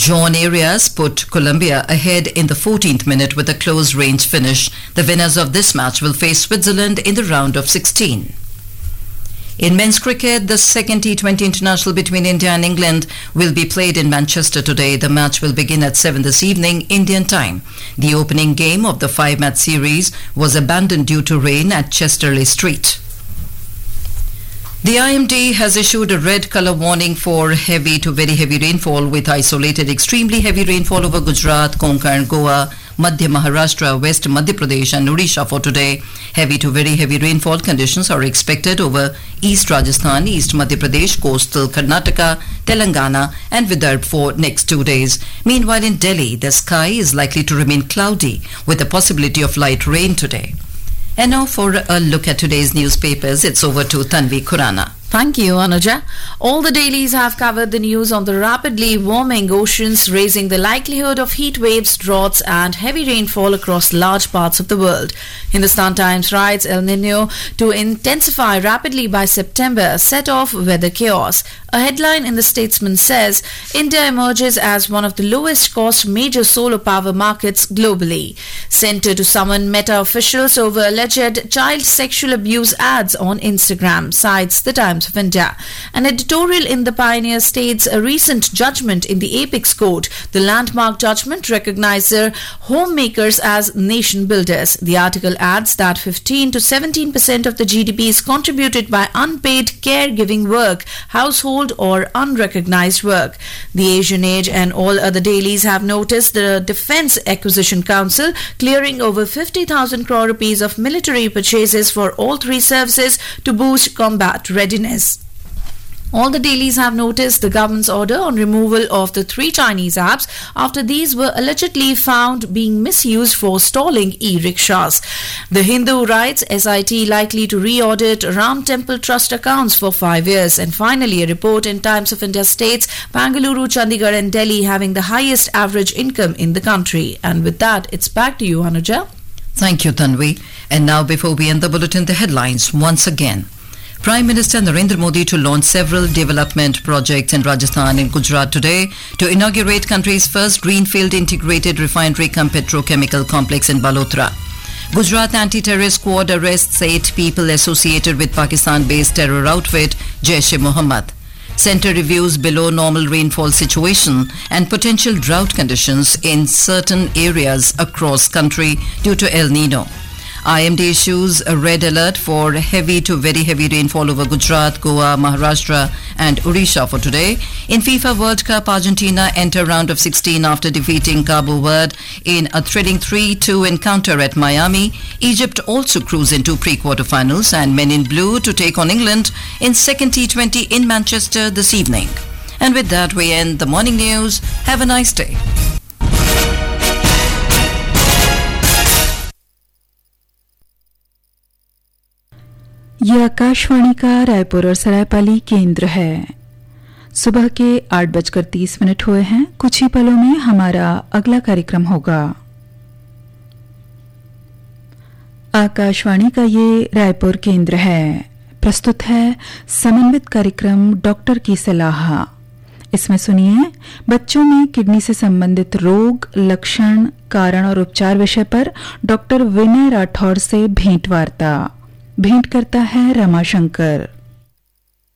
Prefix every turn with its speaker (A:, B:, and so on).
A: John Arias put Colombia ahead in the 14th minute with a close-range finish. The winners of this match will face Switzerland in the round of 16. In men's cricket, the second T20 international between India and England will be played in Manchester today. The match will begin at 7 this evening, Indian time. The opening game of the 5-match series was abandoned due to rain at Chesterley Street. The IMD has issued a red color warning for heavy to very heavy rainfall with isolated extremely heavy rainfall over Gujarat, Konkan, Goa, Madhya Maharashtra, West Madhya Pradesh and Odisha for today. Heavy to very heavy rainfall conditions are expected over East Rajasthan, East Madhya Pradesh, coastal Karnataka, Telangana and Vidarbha for next 2 days. Meanwhile in Delhi, the sky is likely to remain cloudy with the possibility of light rain today. And now for a look at today's newspapers, it's over to Tanvi Khurana.
B: Thank you, Anuja. All the dailies have covered the news on the rapidly warming oceans, raising the likelihood of heat waves, droughts and heavy rainfall across large parts of the world. Hindustan Times writes El Nino to intensify rapidly by September, a set of weather chaos. A headline in the Statesman says, India emerges as one of the lowest cost major solar power markets globally. Sent to summon Meta officials over alleged child sexual abuse ads on Instagram, cites the Times of India. An editorial in the Pioneer states a recent judgment in the Apex Court. The landmark judgment recognizes homemakers as nation builders. The article adds that 15 to 17% of the GDP is contributed by unpaid caregiving work, household or unrecognized work. The Asian Age and all other dailies have noticed the Defence Acquisition Council clearing over 50,000 crore rupees of military purchases for all three services to boost combat readiness. All the dailies have noticed the government's order on removal of the 3 Chinese apps after these were allegedly found being misused for stalling e-rickshaws. The Hindu writes SIT likely to re-audit Ram Temple Trust accounts for 5 years. And finally, a report in Times of India states Bangalore, Chandigarh and Delhi having the highest average income in the country. And with that, it's back to you, Anuja.
A: Thank you, Tanvi. And now, before we end the bulletin, the headlines once again. Prime Minister Narendra Modi to launch several development projects in Rajasthan and Gujarat today to inaugurate country's first greenfield integrated refinery cum petrochemical complex in Balotra. Gujarat anti-terrorist squad arrests 8 people associated with Pakistan-based terror outfit Jaish-e-Mohammed. Centre reviews below normal rainfall situation and potential drought conditions in certain areas across country due to El Nino. IMD issues a red alert for heavy to very heavy rainfall over Gujarat, Goa, Maharashtra and Odisha for today. In FIFA World Cup, Argentina enter round of 16 after defeating Cabo Verde in a thrilling 3-2 encounter at Miami. Egypt also cruise into pre-quarterfinals and Men in Blue to take on England in second T20 in Manchester this evening. And with that, we end the morning news. Have a nice day.
C: यह आकाशवाणी का रायपुर और सरायपाली केंद्र है। सुबह के 8:30 हुए हैं। कुछ ही पलों में हमारा अगला कार्यक्रम होगा। आकाशवाणी का ये रायपुर केंद्र है। प्रस्तुत है समन्वित कार्यक्रम डॉक्टर की सलाह। इसमें सुनिए बच्चों में किडनी से संबंधित रोग, लक्षण, कारण और उपचार विषय पर डॉक्टर विनय राठौर से भेंट वार्ता। भेंट करता है रमाशंकर।